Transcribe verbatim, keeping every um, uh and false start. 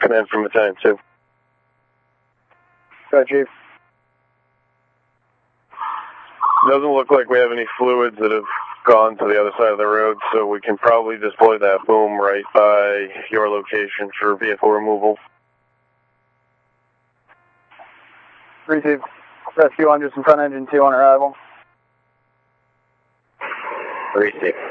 command from Battalion two. Go ahead, Chief. Doesn't look like we have any fluids that have gone to the other side of the road, so we can probably deploy that boom right by your location for vehicle removal. Receive. Rescue one, just in front engine two on arrival. Receive.